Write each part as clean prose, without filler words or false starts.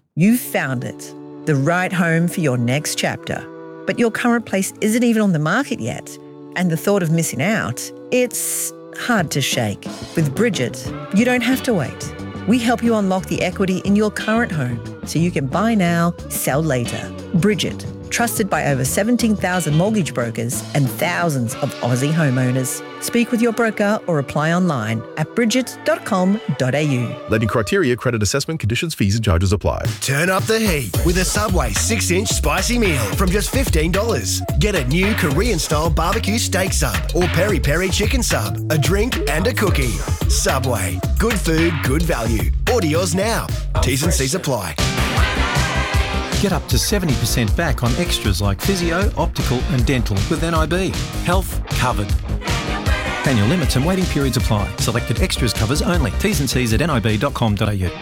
You've found it, the right home for your next chapter. But your current place isn't even on the market yet. And the thought of missing out, it's hard to shake. With Bridget, you don't have to wait. We help you unlock the equity in your current home so you can buy now, sell later. Bridget, trusted by over 17,000 mortgage brokers and thousands of Aussie homeowners. Speak with your broker or apply online at bridget.com.au. Lending criteria, credit assessment, conditions, fees and charges apply. Turn up the heat with a Subway 6-inch spicy meal from just $15. Get a new Korean-style barbecue steak sub or peri-peri chicken sub, a drink and a cookie. Subway. Good food, good value. Order yours now. T's and C's apply. Get up to 70% back on extras like physio, optical and dental with NIB. Health covered. Annual limits and waiting periods apply. Selected extras covers only. T's and C's at nib.com.au.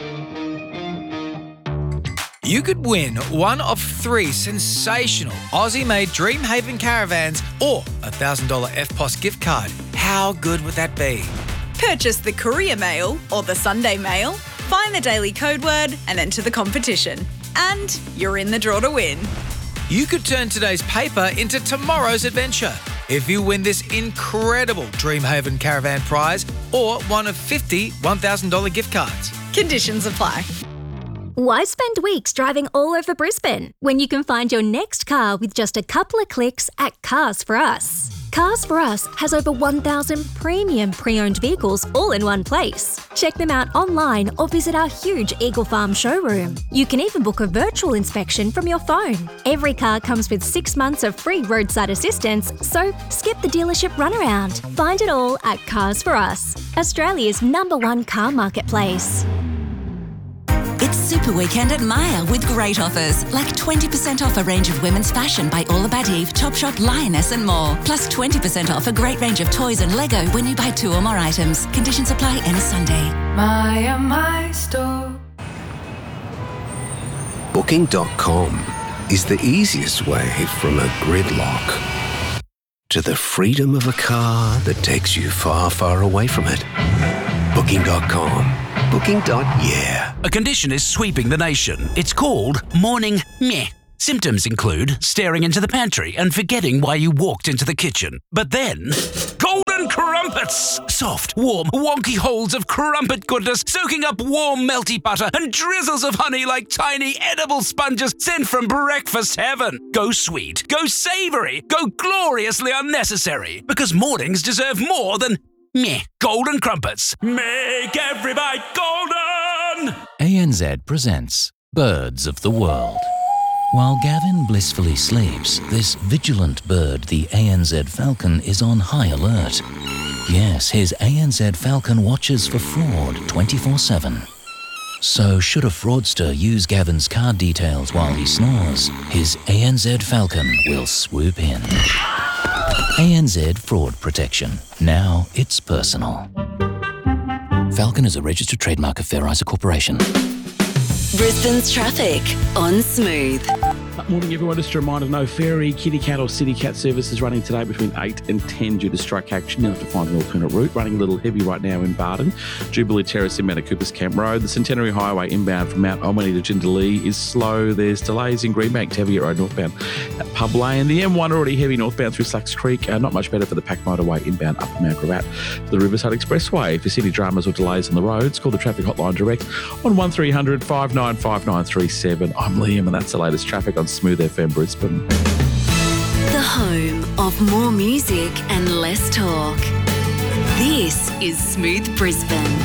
You could win one of 3 sensational Aussie-made Dreamhaven caravans or a $1,000 EFTPOS gift card. How good would that be? Purchase the Courier Mail or the Sunday Mail, find the daily code word and enter the competition. And you're in the draw to win. You could turn today's paper into tomorrow's adventure if you win this incredible Dreamhaven caravan prize or one of 50 $1,000 gift cards. Conditions apply. Why spend weeks driving all over Brisbane when you can find your next car with just a couple of clicks at Cars For Us? Cars For Us has over 1,000 premium pre-owned vehicles all in one place. Check them out online or visit our huge Eagle Farm showroom. You can even book a virtual inspection from your phone. Every car comes with 6 months of free roadside assistance, so skip the dealership runaround. Find it all at Cars For Us, Australia's #1 car marketplace. It's Super Weekend at Myer with great offers, like 20% off a range of women's fashion by All About Eve, Topshop, Lioness and more. Plus 20% off a great range of toys and Lego when you buy 2 or more items. Conditions apply any Sunday. Myer, my store. Booking.com is the easiest way from a gridlock to the freedom of a car that takes you far, far away from it. Booking.com. Booking.yeah. A condition is sweeping the nation. It's called morning meh. Symptoms include staring into the pantry and forgetting why you walked into the kitchen. But then, golden crumpets! Soft, warm, wonky holes of crumpet goodness soaking up warm, melty butter and drizzles of honey like tiny edible sponges sent from breakfast heaven. Go sweet, go savoury, go gloriously unnecessary. Because mornings deserve more than meh. Golden crumpets. Make every bite golden! ANZ presents Birds of the World. While Gavin blissfully sleeps, this vigilant bird, the ANZ falcon, is on high alert. Yes, his ANZ falcon watches for fraud 24/7. So should a fraudster use Gavin's card details while he snores, his ANZ falcon will swoop in. ANZ Fraud Protection. Now it's personal. Falcon is a registered trademark of Fair Isa Corporation. Brisbane's traffic on Smooth. Morning everyone, just a reminder, no ferry, kitty cat or city cat services running today between 8 and 10 due to strike action. You'll have to find an alternate route. Running a little heavy right now in Barton. Jubilee Terrace inbound at Coopers Camp Road. The Centenary Highway inbound from Mount Almany to Jindalee is slow. There's delays in Greenbank to Teviot Road northbound at Pub Lane. The M1 already heavy northbound through Slacks Creek. Not much better for the Pack Motorway inbound up Mount Gravatt to the Riverside Expressway. For city dramas or delays on the roads, call the traffic hotline direct on 1300 595937. I'm Liam and that's the latest traffic on Smooth FM Brisbane. The home of more music and less talk. This is Smooth Brisbane.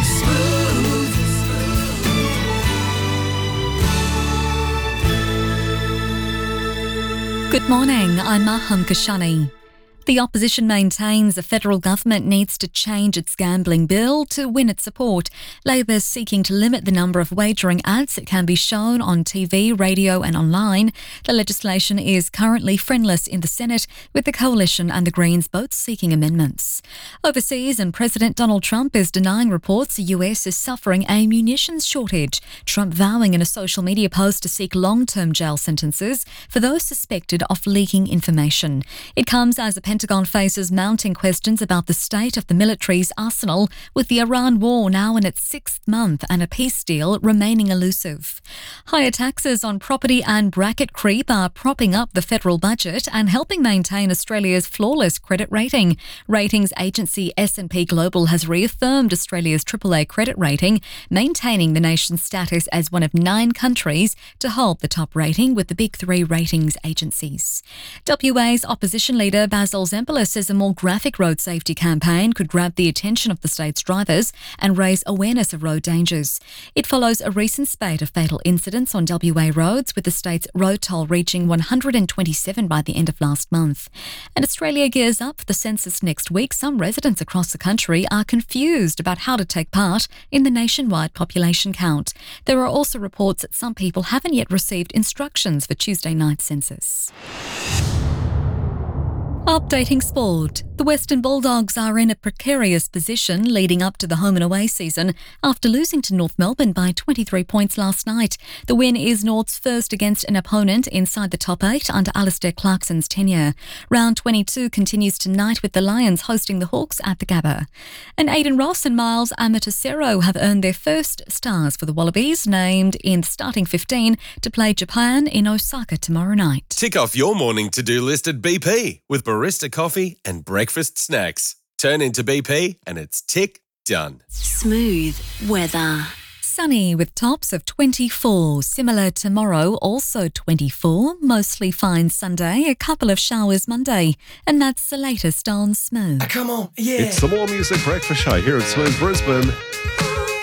Good morning, I'm Maham Kashani. The opposition maintains the federal government needs to change its gambling bill to win its support. Labor is seeking to limit the number of wagering ads that can be shown on TV, radio and online. The legislation is currently friendless in the Senate, with the Coalition and the Greens both seeking amendments. Overseas, and President Donald Trump is denying reports the US is suffering a munitions shortage. Trump vowing in a social media post to seek long-term jail sentences for those suspected of leaking information. It comes as a Pentagon faces mounting questions about the state of the military's arsenal, with the Iran war now in its 6th month and a peace deal remaining elusive. Higher taxes on property and bracket creep are propping up the federal budget and helping maintain Australia's flawless credit rating. Ratings agency S&P Global has reaffirmed Australia's AAA credit rating, maintaining the nation's status as one of 9 countries to hold the top rating with the big 3 ratings agencies. WA's opposition leader Basil Zempilas says a more graphic road safety campaign could grab the attention of the state's drivers and raise awareness of road dangers. It follows a recent spate of fatal incidents on WA roads, with the state's road toll reaching 127 by the end of last month. And Australia gears up for the census next week. Some residents across the country are confused about how to take part in the nationwide population count. There are also reports that some people haven't yet received instructions for Tuesday night's census. Updating sport. The Western Bulldogs are in a precarious position leading up to the home and away season after losing to North Melbourne by 23 points last night. The win is North's first against an opponent inside the top 8 under Alistair Clarkson's tenure. Round 22 continues tonight with the Lions hosting the Hawks at the Gabba. And Aidan Ross and Miles Amatosero have earned their first stars for the Wallabies, named in the starting 15 to play Japan in Osaka tomorrow night. Tick off your morning to-do list at BP with barista coffee and breakfast snacks. Turn into BP and it's tick done. Smooth weather. Sunny with tops of 24. Similar tomorrow, also 24. Mostly fine Sunday, a couple of showers Monday. And that's the latest on Smooth. Come on, yeah. It's the More Music Breakfast Show here at Smooth Brisbane.